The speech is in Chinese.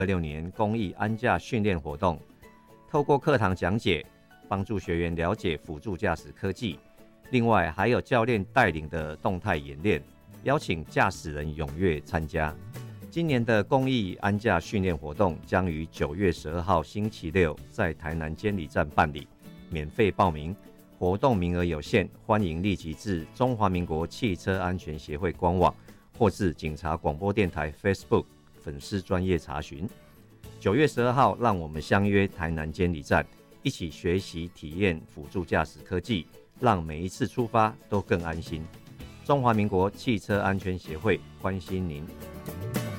2026年公益安驾训练活动，透过课堂讲解，帮助学员了解辅助驾驶科技。另外还有教练带领的动态演练，邀请驾驶人踊跃参加。今年的公益安驾训练活动将于9月12号星期六在台南监理站办理，免费报名，活动名额有限，欢迎立即至中华民国汽车安全协会官网或至警察广播电台 Facebook 粉丝专页查询。9月12号，让我们相约台南监理站，一起学习体验辅助驾驶科技，让每一次出发都更安心。中华民国汽车安全协会关心您。